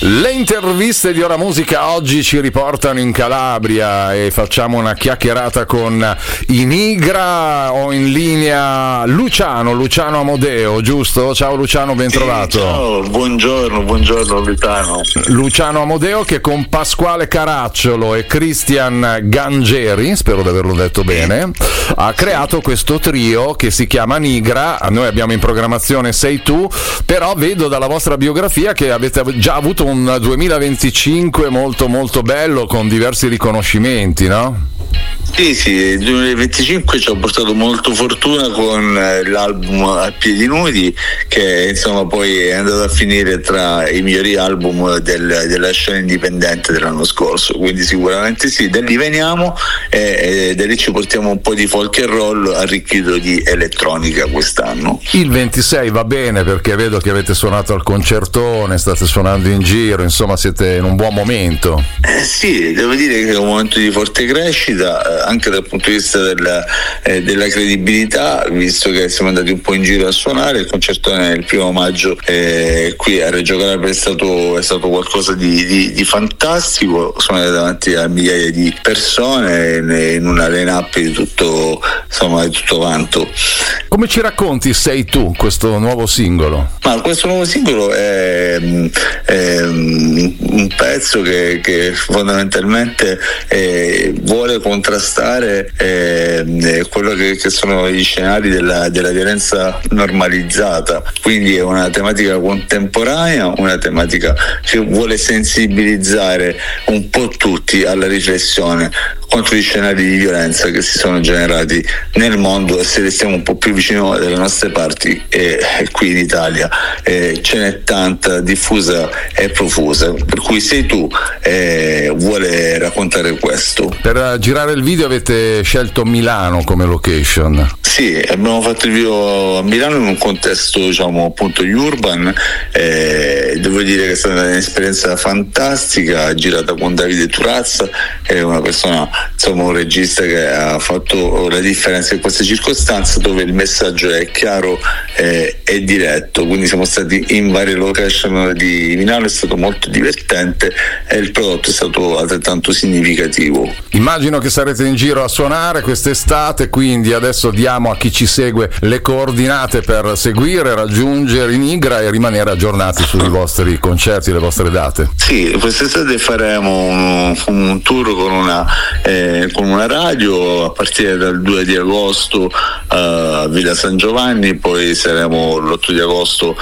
Le interviste di Ora Musica oggi ci riportano in Calabria e facciamo una chiacchierata con i Nigra. Ho in linea Luciano Amodeo, giusto? Ciao Luciano, ben trovato. Ciao, buongiorno Luciano. Luciano Amodeo che con Pasquale Caracciolo e Christian Gangeri, spero di averlo detto bene, ha creato questo trio che si chiama Nigra. Noi abbiamo in programmazione Sei tu, però vedo dalla vostra biografia che avete già avuto un 2025 molto molto bello con diversi riconoscimenti, no? Sì, il 2025 ci ha portato molto fortuna con l'album A Piedi Nudi, che insomma poi è andato a finire tra i migliori album della scena indipendente dell'anno scorso, quindi sicuramente sì, da lì veniamo e da lì ci portiamo un po' di folk and roll arricchito di elettronica quest'anno. Il 26 va bene perché vedo che avete suonato al concertone, state suonando in giro, insomma siete in un buon momento. Sì, devo dire che è un momento di forte crescita anche dal punto di vista della credibilità, visto che siamo andati un po' in giro a suonare. Il concertone il 1 maggio qui a Reggio Calabria è stato qualcosa di fantastico. Sono andati davanti a migliaia di persone in una line-up di tutto vanto. Come ci racconti Sei tu, questo nuovo singolo? Ma questo nuovo singolo è un pezzo che fondamentalmente vuole contrastare quello che sono gli scenari della violenza normalizzata, quindi è una tematica contemporanea, una tematica che vuole sensibilizzare un po' tutti alla riflessione contro gli scenari di violenza che si sono generati nel mondo, e se restiamo un po' più vicino dalle nostre parti qui in Italia ce n'è tanta, diffusa e profusa, per cui Sei tu vuole raccontare questo. Per girare il video avete scelto Milano come location. Sì, abbiamo fatto il video a Milano in un contesto appunto urban, devo dire che è stata un'esperienza fantastica, girata con Davide Turazza, che è una persona, un regista che ha fatto la differenza in queste circostanze, dove il messaggio è chiaro e diretto. Quindi siamo stati in varie location di Milano, è stato molto divertente e il prodotto è stato altrettanto significativo. Immagino che sarete in giro a suonare quest'estate, quindi adesso diamo a chi ci segue le coordinate per seguire, raggiungere i Nigra e rimanere aggiornati sui vostri concerti e le vostre date. Sì, quest'estate faremo un tour con una radio a partire dal 2 di agosto a Villa San Giovanni, poi saremo l'8 di agosto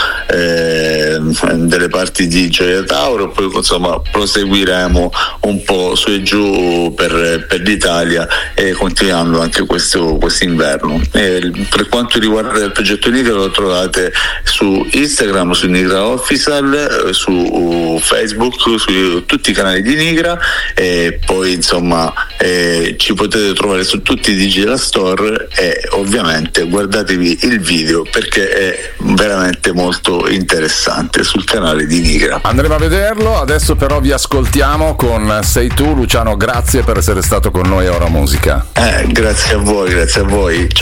delle parti di Gioia Tauro, poi proseguiremo un po' su e giù per l'Italia e continuando anche quest'inverno. Per quanto riguarda il progetto Nigra, lo trovate su Instagram, su Nigra Official, su Facebook, su tutti i canali di Nigra, e poi ci potete trovare su tutti i digital store, e ovviamente guardatevi il video perché è veramente molto interessante sul canale di Nigra. Andremo a vederlo, adesso però vi ascoltiamo con Sei tu. Luciano, grazie per essere stato con noi a Ora Musica. Grazie a voi, ciao.